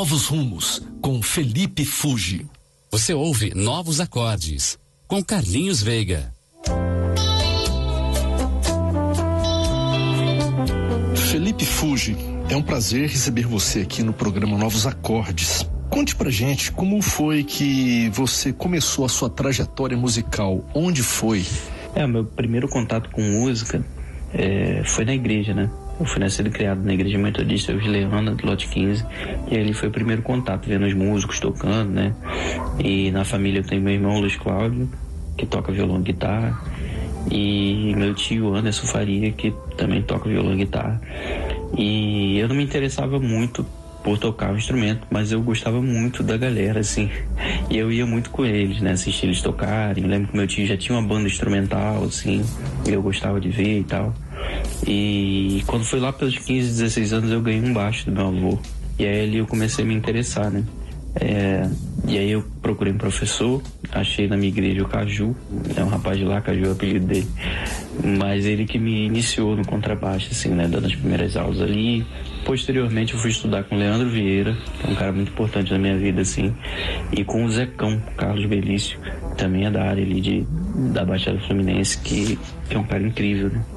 Novos Rumos, com Felipe Fuji. Você ouve Novos Acordes, com Carlinhos Veiga. Felipe Fuji, é um prazer receber você aqui no programa Novos Acordes. Conte pra gente como foi que você começou a sua trajetória musical, onde foi? O meu primeiro contato com música foi na igreja, né? Eu fui nascido e criado na igreja metodista Leana, do Lote 15, e ali foi o primeiro contato, vendo os músicos tocando, né? E na família eu tenho meu irmão Luiz Cláudio, que toca violão e guitarra, e meu tio Anderson Faria, que também toca violão e guitarra. E eu não me interessava muito por tocar o instrumento, mas eu gostava muito da galera, assim, e eu ia muito com eles, né, assistir eles tocarem. Eu lembro que meu tio já tinha uma banda instrumental, assim, e eu gostava de ver e tal. E quando foi lá pelos 15, 16 anos eu ganhei um baixo do meu avô, e aí ali eu comecei a me interessar, né. E aí eu procurei um professor, achei na minha igreja o Caju, é um rapaz de lá, Caju é o apelido dele, mas ele que me iniciou no contrabaixo, assim, né, dando as primeiras aulas ali. Posteriormente eu fui estudar com o Leandro Vieira, que é um cara muito importante na minha vida, assim, e com o Zecão, Carlos Belício, que também é da área ali da Baixada Fluminense, que é um cara incrível, né.